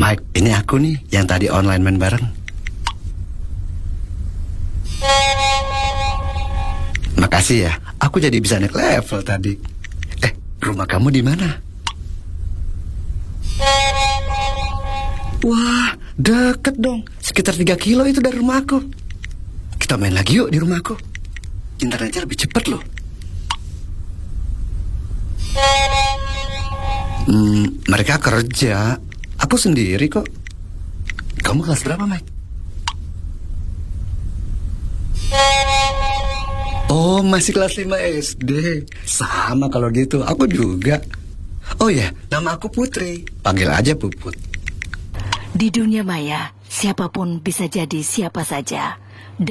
Mike, ini aku nih yang tadi online main bareng. Makasih ya, aku jadi bisa naik level tadi. Rumah kamu di mana? Wah, deket dong. Sekitar 3 kilo itu dari rumahku. Kita main lagi yuk di rumahku. Internetnya lebih cepat loh. Mereka kerja. Aku sendiri kok. Kamu kelas berapa, Mike? Oh, masih kelas 5 SD. Sama kalau gitu, aku juga. Oh ya, nama aku Putri. Panggil aja Puput. Di dunia maya, siapapun bisa jadi siapa saja.